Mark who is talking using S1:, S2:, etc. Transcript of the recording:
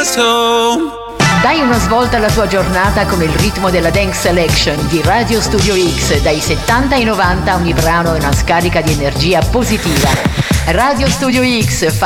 S1: us home.
S2: Dai una svolta alla tua giornata con il ritmo della Dance Selection di Radio Studio X. Dai 70 ai 90 ogni brano è una scarica di energia positiva. Radio Studio X fa